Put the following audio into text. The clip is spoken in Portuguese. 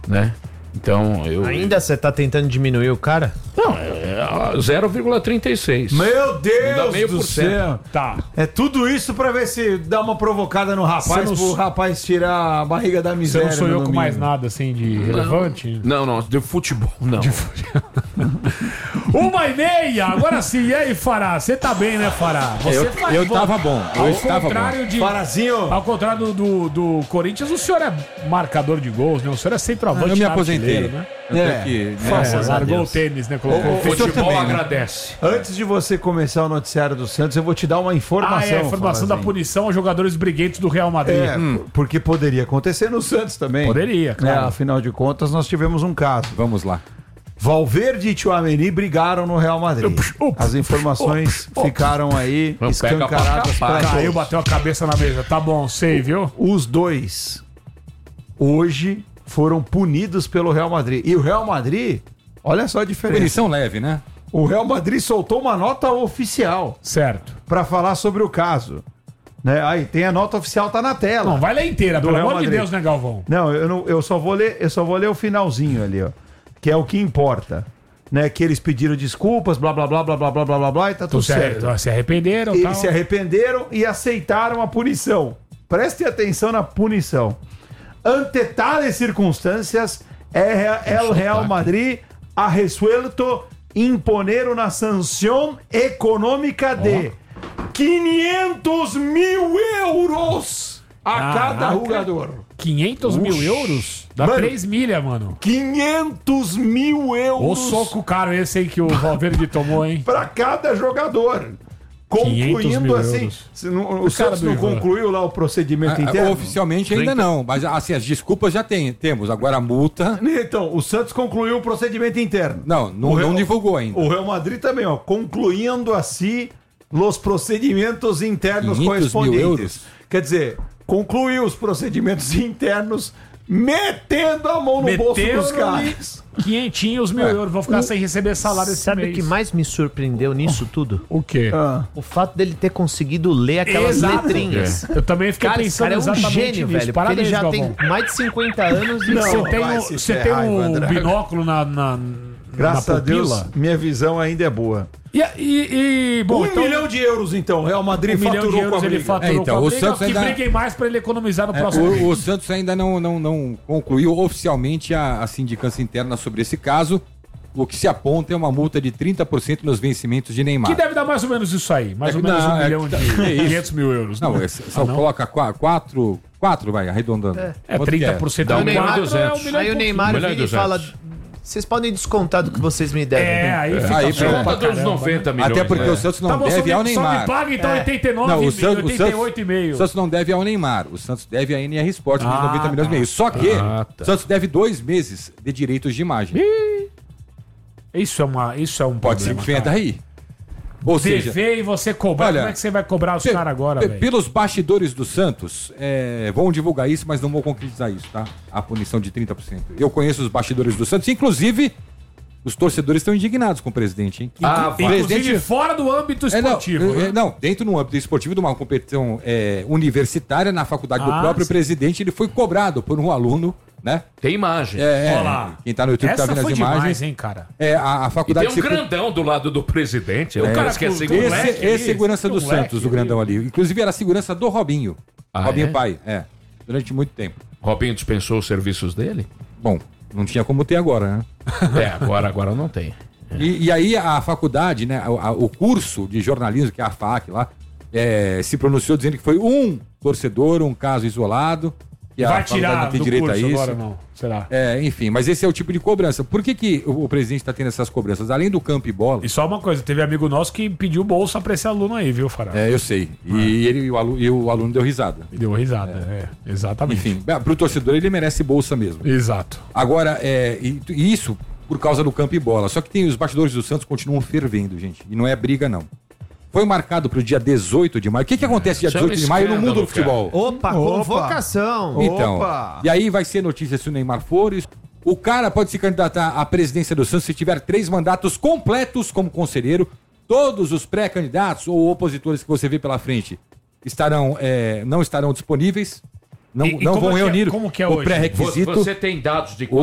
né? Então, Ainda você tá tentando diminuir o cara? Não, é 0,36. Meu Deus meio do por cento. céu. Tá. É tudo isso pra ver se dá uma provocada no rapaz, Você não- pro rapaz tirar a barriga da Você miséria. não sonhou no com mais domingo. nada assim de relevante? Não, de futebol, não. 1h30, agora sim. E aí, Fará? Você tá bem, né, Fará? Você faz Eu gol. tava bom. Ao Hoje tava bom. contrário de. Farazinho. Ao contrário do Corinthians, o senhor é marcador de gols, né? O senhor é centroavante. Eu me artilheiro, aposentei. né? Né? Largou o tênis, né? Colocou O futebol também, né? agradece. Antes de você começar o noticiário do Santos, eu vou te dar uma informação. a informação da Farazinho. punição aos jogadores briguentos do Real Madrid. Porque poderia acontecer no Santos também. Poderia, claro. Afinal de contas, nós tivemos um caso. Vamos lá. Valverde e Tchouaméni brigaram no Real Madrid. As informações ficaram aí Não, pega escancaradas pra para capar. Caiu, todos. bateu a cabeça na mesa. Tá bom, sei, viu? Os dois hoje foram punidos pelo Real Madrid. E o Real Madrid, olha só a diferença. Punição leve, né? O Real Madrid soltou uma nota oficial Certo. para falar sobre o caso. Né? Aí tem a nota oficial, tá na tela. Não, vai ler inteira, Do pelo Real amor de Madrid. Deus, né, Galvão? Não, eu só vou ler o finalzinho ali, ó, que é o que importa, né? Que eles pediram desculpas, blá blá blá blá blá blá blá blá, blá e tá tudo certo. Se arrependeram, Eles tal. se arrependeram e aceitaram a punição. Preste atenção na punição. Ante tales circunstâncias, el Real Madrid ha resuelto imponer una sanción económica de 500 mil euros a cada Caraca. jogador. 500 mil euros? Dá Mano. 3 milha, mano. 500 mil Ô euros soco caro esse aí que o Valverde tomou, hein? para cada jogador. 500 Concluindo mil assim, euros. o Santos não concluiu lá o procedimento interno? Oficialmente ainda não, mas assim, as desculpas já temos. Agora a multa. Então, o Santos concluiu o procedimento interno. Não O Real- não divulgou ainda. O Real Madrid também, ó, concluindo assim os procedimentos internos 500 mil correspondentes. euros? Quer dizer, concluiu os procedimentos internos metendo a mão no bolso dos caras. 500 mil euros. Vão ficar sem receber salário esse Sabe o mês. que mais me surpreendeu nisso tudo? O quê? Ah, O fato dele ter conseguido ler aquelas Exato. letrinhas. Eu também fiquei Cara, esse pensando cara é um exatamente gênio, nisso. velho. Porque Parabéns, ele já Galvão. tem mais de 50 anos e Não, Você tem, vai um, se você tem ferrar, um Evandro. binóculo na graças a Deus, pupila? minha visão ainda é boa. Bom, 1 milhão de euros, então, o Real Madrid 1 milhão de faturou com a euros ele briga. faturou Então, com a o briga, Santos que ainda- briguem mais pra ele economizar no próximo mês. O Santos ainda não concluiu oficialmente a sindicância interna sobre esse caso. O que se aponta é uma multa de 30% nos vencimentos de Neymar. Que deve dar mais ou menos isso aí. Mais É ou que menos não, 1 é milhão que de tá- é isso. 500 mil euros. Não, né? só não? coloca 4, vai, arredondando. É Quanto que 30%. Dá do um milhão e Neymar, 200. 1 milhão e Aí o Neymar 1 milhão e vira e 200. fala: vocês podem descontar do que vocês me devem. É, aí fica Aí feio pronto. pra Conta dos caramba, 90 né? milhões. Até porque o Santos não Tá bom, deve ao só Neymar. me paga então 89 Não, e o Santos, 88,5. o Santos não deve ao Neymar. O Santos deve à NR Sport, dos Ah, 90 milhões e meio. Só que Ah, tá. o Santos deve 2 meses de direitos de imagem. Isso é um Pode ser problema, que venha cara. daí. Ou seja, Dever e você cobrar. olha, Como é que você vai cobrar os caras agora, velho? pelos bastidores do Santos, vão divulgar isso, mas não vão concretizar isso, tá? A punição de 30%. Eu conheço os bastidores do Santos, inclusive os torcedores estão indignados com o presidente, hein? Inclusive fora do âmbito esportivo. né? Não, dentro do âmbito esportivo de uma competição universitária na faculdade do próprio sim. presidente, ele foi cobrado por um aluno, né? Tem imagem. Olha lá. Quem tá no YouTube tá Essa vendo as foi imagens. demais, hein, cara? A E faculdade tem um grandão do lado do presidente. O cara esquece com- moleque. Esse é segurança do moleque, Santos, o grandão ali. Inclusive era a segurança do Robinho. Ah, Robinho é? pai, durante muito tempo. Robinho dispensou os serviços dele? Bom, não tinha como ter agora, né? Agora não tem. E aí a faculdade, né, o curso de jornalismo, que é a FAC lá, se pronunciou dizendo que foi um torcedor, um caso isolado. E a Vai faculdade tirar não tem do direito curso a isso. agora, não? Será? Enfim, mas esse é o tipo de cobrança. Por que o presidente está tendo essas cobranças? Além do campo e bola, E só uma coisa, teve amigo nosso que pediu bolsa pra esse aluno aí, viu, Fará? eu sei. E o aluno deu risada. E deu risada, exatamente. Enfim, pro torcedor ele merece bolsa mesmo. Exato. Agora, e isso por causa do campo e bola. Só que tem os bastidores do Santos continuam fervendo, gente. E não é briga, não. Foi marcado pro dia 18 de maio. O que acontece dia Isso é um 18 de maio no mundo do escândalo, futebol? Opa, convocação. Então, Opa! e aí vai ser notícia se o Neymar for. O cara pode se candidatar à presidência do Santos se tiver 3 mandatos completos como conselheiro. Todos os pré-candidatos ou opositores que você vê pela frente não estarão disponíveis. Não E vão como que é- reunir como que é o hoje? pré-requisito. Você tem dados de